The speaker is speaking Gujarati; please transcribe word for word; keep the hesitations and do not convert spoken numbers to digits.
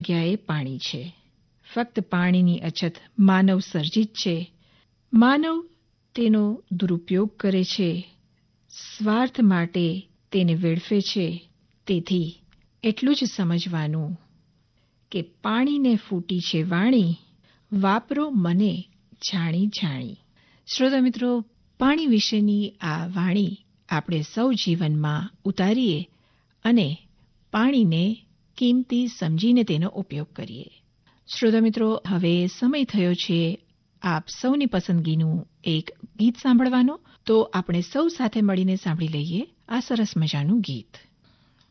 જગ્યાએ પાણી છે. ફક્ત પાણીની અછત માનવ સર્જિત છે. માનવ તેનો દુરુપયોગ કરે છે, સ્વાર્થ માટે તેને વેડફે છે. તેથી એટલું જ સમજવાનું કે પાણીને ફૂટી છે વાણી, વાપરો મને જાણી જાણી. શ્રોતા મિત્રો, પાણી વિશેની આ વાણી આપણે સૌ જીવનમાં ઉતારીએ અને પાણીને કિંમતી સમજીને તેનો ઉપયોગ કરીએ. શ્રોતા મિત્રો, હવે સમય થયો છે આપ સૌની પસંદગીનું એક ગીત સાંભળવાનો. તો આપણે સૌ સાથે મળીને સાંભળી લઈએ આ સરસ મજાનું ગીત.